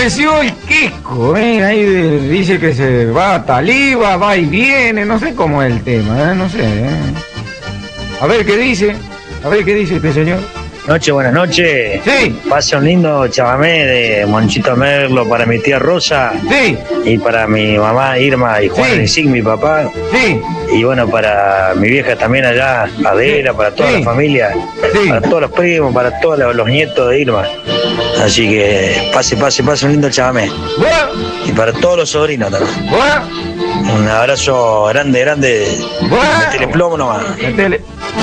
apareció el Quisco, ahí dice que se va a Taliba, va y viene, no sé cómo es el tema, no sé. A ver qué dice este señor. Buenas noches. Sí. Pase un lindo chamamé de Monchito Merlo para mi tía Rosa. Sí. Y para mi mamá Irma y Juan Nisig, mi papá. Sí. Y bueno, para mi vieja también allá, Adela, para toda la familia. Sí. Para todos los primos, para todos los nietos de Irma. Así que pase un lindo chamamé. Bueno. Y para todos los sobrinos también. Bueno. Un abrazo grande. Bueno. Metele plomo nomás. Metele.